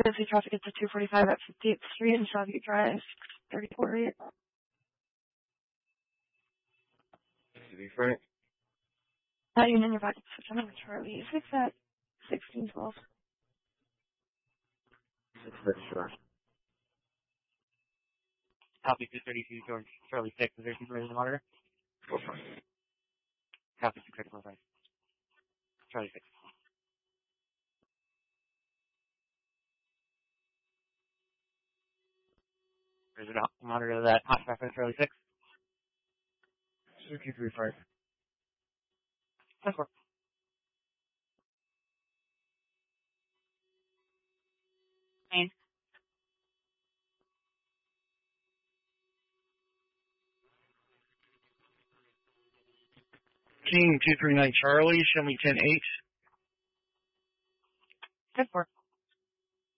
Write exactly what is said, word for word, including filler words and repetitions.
Busy traffic at the two forty-five at fifty-eighth Street and Southview Drive, thirty-four eight. To be frank. Uh, Union, your back to September, Charlie. six at sixteen twelve. Six six, sure. Copy two thirty-two, George, Charlie six. Is there some information to monitor? Four five. Copy two six four five. Charlie six. Is it a monitor that hot traffic Charlie six? Suzuki three five. That's four. Main. King two three nine Charlie, show me ten eight. That's four.